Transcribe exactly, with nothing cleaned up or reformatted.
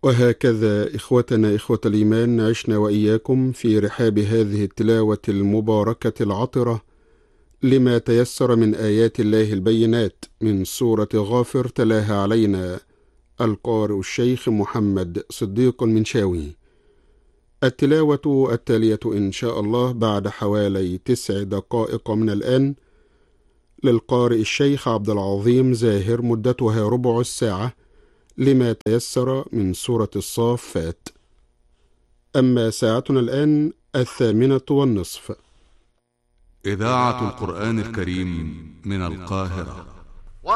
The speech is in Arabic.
وهكذا إخوتنا إخوة الإيمان عشنا وإياكم في رحاب هذه التلاوة المباركة العطرة لما تيسر من آيات الله البينات من سورة غافر، تلاها علينا القارئ الشيخ محمد صديق المنشاوي. التلاوة التالية إن شاء الله بعد حوالي تسع دقائق من الآن للقارئ الشيخ عبد العظيم زاهر، مدتها ربع الساعة لما تيسر من سورة الصافات. أما ساعتنا الآن الثامنة والنصف. إذاعة القرآن الكريم من القاهرة.